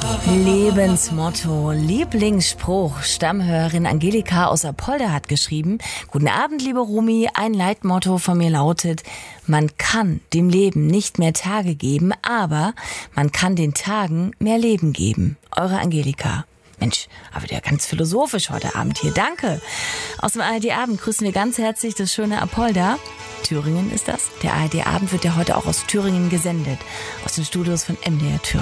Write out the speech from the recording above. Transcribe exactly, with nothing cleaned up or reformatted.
Lebensmotto, Lieblingsspruch. Stammhörerin Angelika aus Apolda hat geschrieben: Guten Abend, liebe Rumi. Ein Leitmotto von mir lautet: Man kann dem Leben nicht mehr Tage geben, aber man kann den Tagen mehr Leben geben. Eure Angelika. Mensch, aber der ganz philosophisch heute Abend hier. Danke. Aus dem A R D-Abend grüßen wir ganz herzlich das schöne Apolda. Thüringen ist das. Der A R D-Abend wird ja heute auch aus Thüringen gesendet. Aus den Studios von M D R Thüringen.